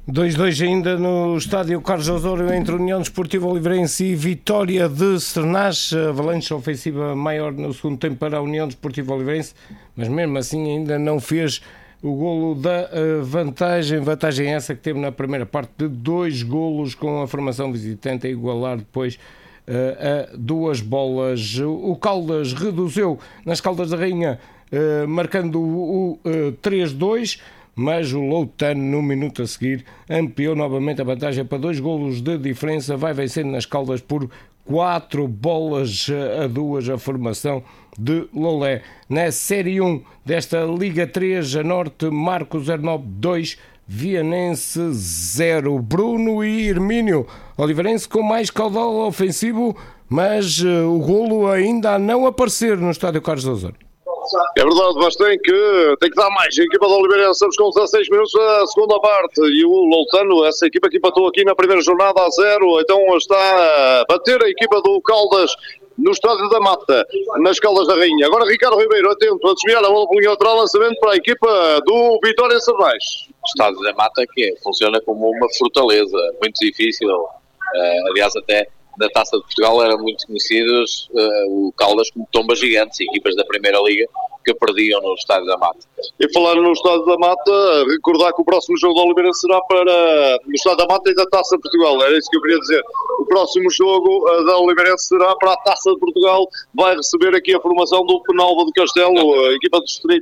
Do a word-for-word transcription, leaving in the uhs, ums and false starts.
dois a dois ainda no estádio Carlos Osório entre União Desportiva Oliveirense e Vitória de Sernás. Avalanche ofensiva maior no segundo tempo para a União Desportiva Oliveirense, mas mesmo assim ainda não fez o golo da vantagem. Vantagem essa que teve na primeira parte de dois golos, com a formação visitante a igualar depois a duas bolas. O Caldas reduziu nas Caldas da Rainha, marcando o três a dois, mas o Loutano, no minuto a seguir, ampliou novamente a vantagem para dois golos de diferença. Vai vencendo nas Caldas por quatro bolas a duas a formação de Lolé. Na Série um desta Liga três, a Norte, Marco zero nove dois, Vianense zero. Bruno e Hermínio, Oliveirense com mais caudal ofensivo, mas uh, o golo ainda a não aparecer no estádio Carlos Osório. É verdade, mas tem que, tem que dar mais. A equipa da Oliveirense, estamos com dezasseis minutos a segunda parte, e o Loutano, essa equipa que empatou aqui na primeira jornada a zero, então está a bater a equipa do Caldas no estádio da Mata, nas Caldas da Rainha. Agora Ricardo Ribeiro, atento a desviar a bola por linha lateral, lançamento para a equipa do Vitória de Sernás. O estádio da Mata que é, funciona como uma fortaleza, muito difícil, uh, aliás até da Taça de Portugal eram muito conhecidos uh, o Caldas como tombas gigantes, equipas da Primeira Liga que perdiam no Estádio da Mata. E falar no Estádio da Mata, recordar que o próximo jogo da Oliveirense será para no Estádio da Mata e da Taça de Portugal, era isso que eu queria dizer. O próximo jogo uh, da Oliveirense será para a Taça de Portugal, vai receber aqui a formação do Penalva do Castelo, a equipa do Distrito.